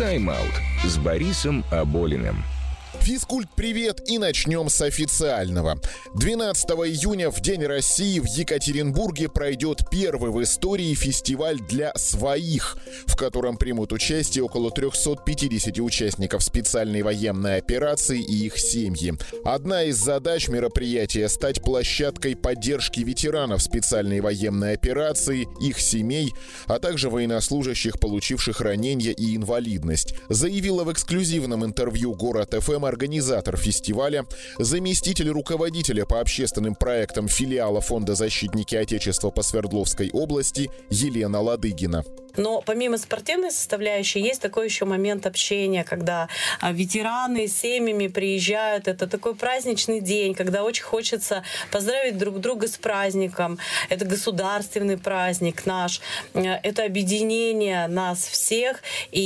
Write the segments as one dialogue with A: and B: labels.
A: Тайм-аут с Борисом Аболиным.
B: Физкульт-привет, и начнем с официального. 12 июня, в День России, в Екатеринбурге пройдет первый в истории фестиваль для своих, в котором примут участие около 350 участников специальной военной операции и их семьи. Одна из задач мероприятия — стать площадкой поддержки ветеранов специальной военной операции, их семей, а также военнослужащих, получивших ранения и инвалидность, заявила в эксклюзивном интервью «Город ФМ» организатор фестиваля, заместитель руководителя по общественным проектам филиала Фонда «Защитники Отечества» по Свердловской области Елена Ладыгина.
C: Но помимо спортивной составляющей есть такой еще момент общения, когда ветераны с семьями приезжают. Это такой праздничный день, когда очень хочется поздравить друг друга с праздником. Это государственный праздник наш, это объединение нас всех,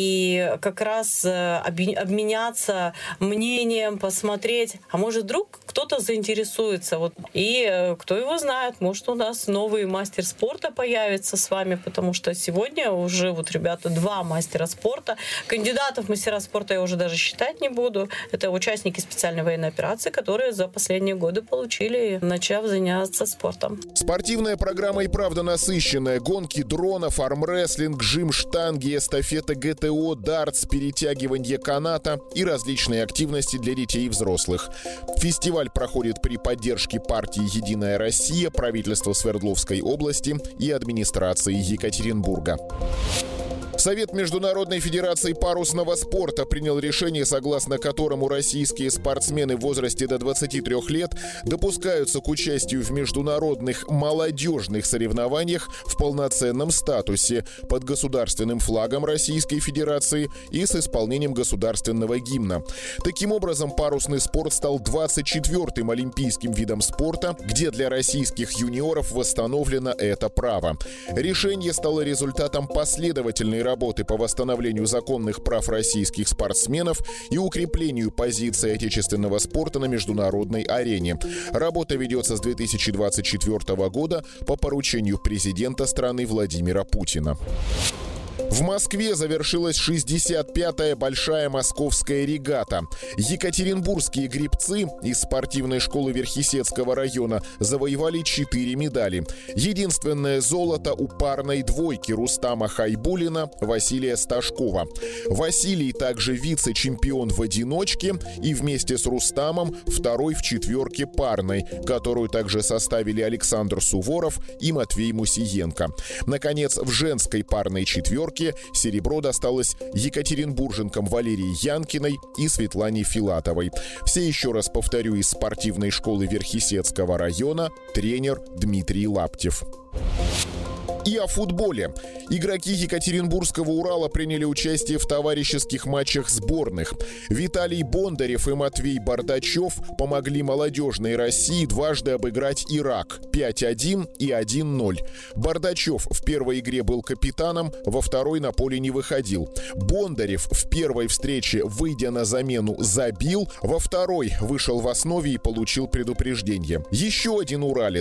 C: и как раз обменяться мнением, посмотреть, а может вдруг кто-то заинтересуется. И кто его знает, может у нас новый мастер спорта появится с вами, потому что сегодня уже ребята 2 мастера спорта. Кандидатов в мастера спорта я уже даже считать не буду. Это участники специальной военной операции, которые за последние годы получили, начав заняться спортом.
B: Спортивная программа и правда насыщенная. Гонки дронов, армрестлинг, жим штанги, эстафета ГТО, дартс, перетягивание каната и различные активности для детей и взрослых. Фестиваль проходит при поддержке партии «Единая Россия», правительства Свердловской области и администрации Екатеринбурга. Совет Международной Федерации парусного спорта принял решение, согласно которому российские спортсмены в возрасте до 23 лет допускаются к участию в международных молодежных соревнованиях в полноценном статусе под государственным флагом Российской Федерации и с исполнением государственного гимна. Таким образом, парусный спорт стал 24-м олимпийским видом спорта, где для российских юниоров восстановлено это право. Решение стало результатом последовательной работы по восстановлению законных прав российских спортсменов и укреплению позиции отечественного спорта на международной арене. Работа ведется с 2024 года по поручению президента страны Владимира Путина. В Москве завершилась 65-я большая московская регата. Екатеринбургские гребцы из спортивной школы Верхесецкого района завоевали 4 медали. Единственное золото у парной двойки Рустама Хайбуллина, Василия Сташкова. Василий также вице-чемпион в одиночке и вместе с Рустамом второй в четверке парной, которую также составили Александр Суворов и Матвей Мусиенко. Наконец, в женской парной четверке серебро досталось екатеринбурженкам Валерии Янкиной и Светлане Филатовой. Все, еще раз повторю, из спортивной школы Верхесецкого района, тренер Дмитрий Лаптев. И о футболе. Игроки Екатеринбургского «Урала» приняли участие в товарищеских матчах сборных. Виталий Бондарев и Матвей Бардачев помогли молодежной России дважды обыграть Ирак 5-1 и 1-0. Бардачев в первой игре был капитаном, во второй на поле не выходил. Бондарев в первой встрече, выйдя на замену, забил, во второй вышел в основе и получил предупреждение. Еще один уралец,